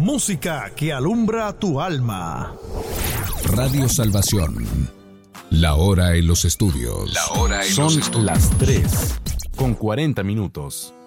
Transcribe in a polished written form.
música que alumbra tu alma. Radio Salvación. La hora en los estudios. Son las 3:40.